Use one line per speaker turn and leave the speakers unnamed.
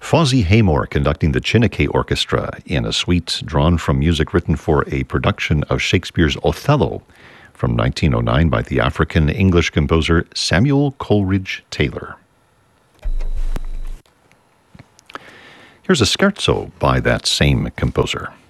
Fozzie Haymore conducting the Chineke Orchestra in a suite drawn from music written for a production of Shakespeare's Othello from 1909 by the African-English composer Samuel Coleridge Taylor. Here's a scherzo by that same composer.